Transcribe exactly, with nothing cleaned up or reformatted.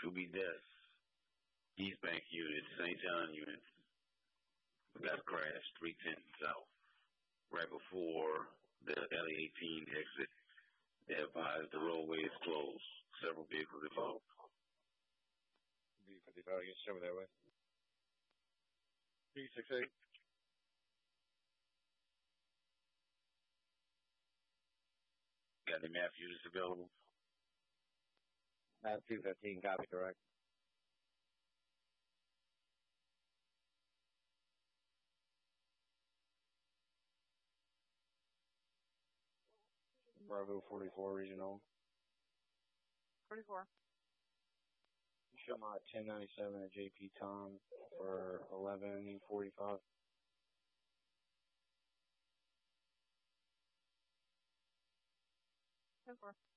to be deaths. East Bank unit, Saint John unit. Got crashed three ten south. Right before the L A eighteen exit. They advised the roadway is closed. Several vehicles involved. B fifty-five, you show me that way. three six eight. Got any map units available? Map two fifteen, copy direct. Bravo forty-four regional. forty-four. Show my ten ninety-seven at J P Tom for eleven forty-five. ten four.